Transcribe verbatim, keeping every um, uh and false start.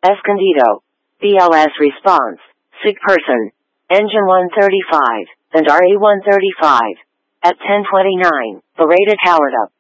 Escondido. B L S response. Sick person. Engine one thirty-five, and R E one thirty-five. At ten twenty-nine, Laredo powered up.